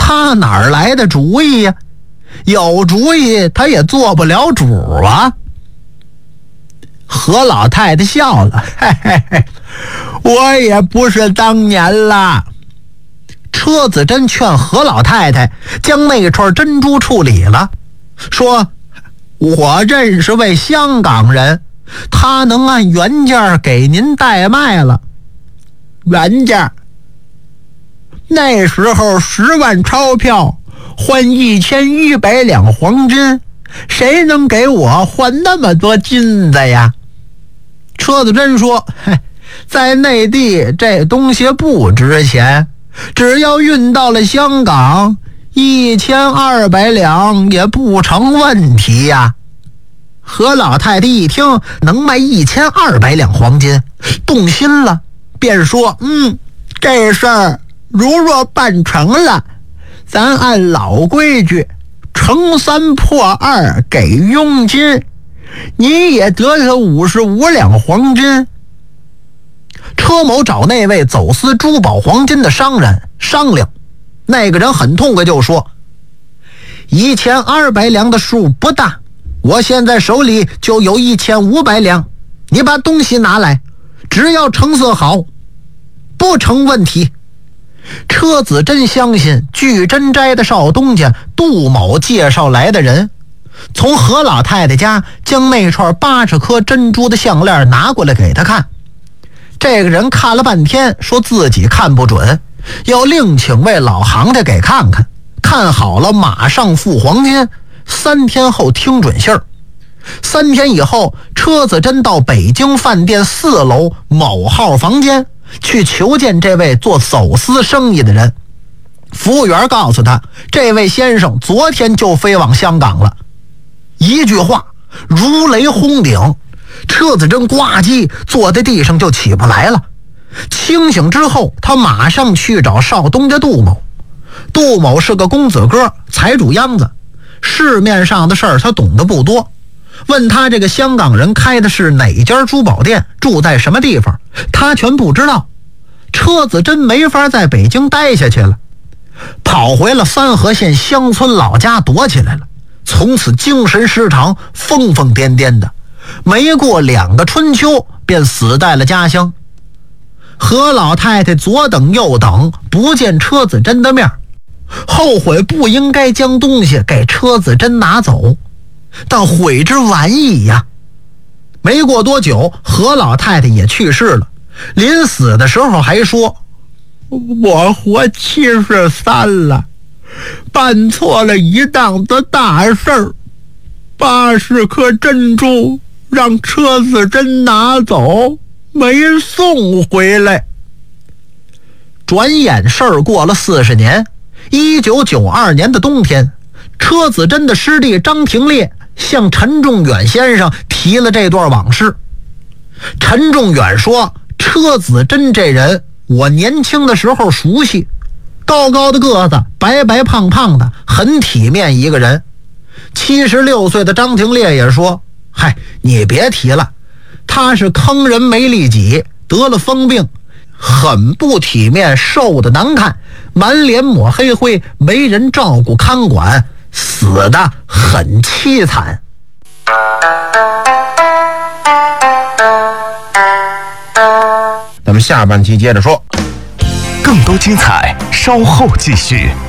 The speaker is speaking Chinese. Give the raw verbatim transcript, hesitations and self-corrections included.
他哪儿来的主意呀？有主意他也做不了主啊。何老太太笑了，嘿嘿嘿，我也不是当年啦。车子真劝何老太太将那串珍珠处理了，说我认识位香港人，他能按原价给您代卖了。原价那时候十万钞票换一千一百两黄金，谁能给我换那么多金子呀？车子真说，嘿，在内地这东西不值钱，只要运到了香港，一千二百两也不成问题呀。何老太太一听能卖一千二百两黄金，动心了，便说，嗯，这事儿如若办成了，咱按老规矩乘三破二给佣金，你也得了五十五两黄金。车某找那位走私珠宝黄金的商人商量，那个人很痛快，就说一千二百两的数不大，我现在手里就有一千五百两，你把东西拿来，只要成色好，不成问题。车子真相信聚珍斋的少东家杜某介绍来的人，从何老太太家将那串八十颗珍珠的项链拿过来给他看。这个人看了半天，说自己看不准，要另请位老行家给看看，看好了马上付黄金，三天后听准信儿。三天以后，车子真到北京饭店四楼某号房间去求见这位做走私生意的人。服务员告诉他，这位先生昨天就飞往香港了。一句话如雷轰顶，车子真呱唧坐在地上就起不来了。清醒之后，他马上去找少东家杜某。杜某是个公子哥，财主秧子，市面上的事儿他懂得不多。问他这个香港人开的是哪家珠宝店，住在什么地方，他全不知道。车子真没法在北京待下去了，跑回了三河县乡村老家躲起来了。从此精神失常，疯疯癫癫的，没过两个春秋便死在了家乡。何老太太左等右等，不见车子真的面，后悔不应该将东西给车子真拿走，但悔之晚矣呀。没过多久，何老太太也去世了，临死的时候还说，我活七十三了，办错了一档子大事儿，八十颗珍珠让车子真拿走，没送回来。转眼事儿过了四十年，一九九二年的冬天，车子真的师弟张廷烈向陈仲远先生提了这段往事。陈仲远说，车子真这人我年轻的时候熟悉，高高的个子，白白胖胖的，很体面一个人。七十六岁的张廷烈也说，嗨，你别提了，他是坑人没利己，得了疯病，很不体面，瘦得难看，满脸抹黑灰，没人照顾看管，死得很凄惨。 咱们下半期接着说， 更多精彩稍后继续。